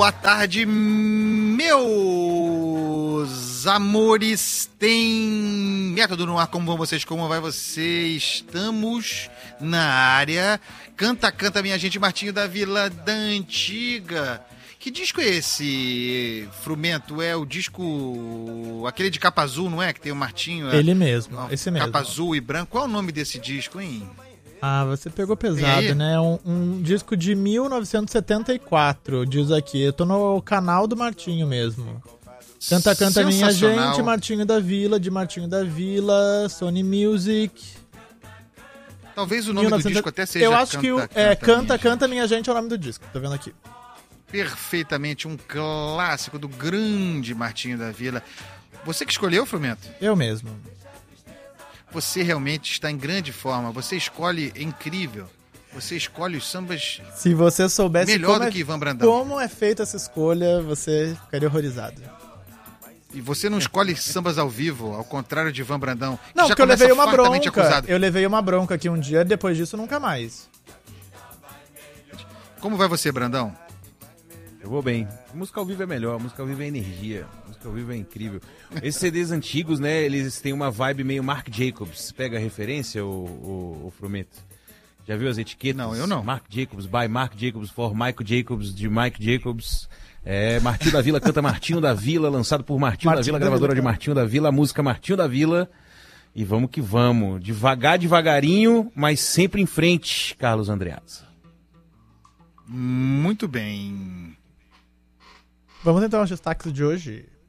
Boa tarde, meus amores. Tem Método no ar, como vão vocês? Como vai você? Estamos na área. Canta, canta, minha gente, Martinho da Vila da Antiga. Que disco é esse, Frumento? É o disco, aquele de capa azul, não é? Que tem o Martinho. Ele mesmo, esse mesmo. Capa azul e branco. Qual é o nome desse disco, hein? Ah, você pegou pesado, né? Um disco de 1974, diz aqui. Eu tô no canal do Martinho mesmo. Canta, canta, minha gente, Martinho da Vila, de Martinho da Vila, Sony Music. Talvez o nome do disco até seja Eu acho que Canta, canta, minha gente é o nome do disco. Tô vendo aqui. Perfeitamente, um clássico do grande Martinho da Vila. Você que escolheu, Frumento? Eu mesmo. Você realmente está em grande forma. Você escolhe incrível. Você escolhe os sambas. Se você soubesse melhor do que Ivan Brandão. Como é feita essa escolha, você ficaria horrorizado. E você não escolhe sambas ao vivo, ao contrário de Ivan Brandão. Não, porque eu levei uma bronca. Acusado. Eu levei uma bronca aqui um dia, depois disso nunca mais. Como vai você, Brandão? Eu vou bem. Música ao vivo é melhor, música ao vivo é energia, música ao vivo é incrível. Esses CDs antigos, né, eles têm uma vibe meio Marc Jacobs. Pega a referência, o Frumento? Já viu as etiquetas? Não, eu não. Marc Jacobs, by Marc Jacobs, for Michael Jacobs, de Mike Jacobs. Martinho da Vila canta Martinho da Vila, lançado por Martinho da Vila, gravadora de Martinho da Vila, a música Martinho da Vila. E vamos que vamos. Devagarinho, mas sempre em frente, Carlos Andreazza. Muito bem. Vamos então aos destaques de hoje.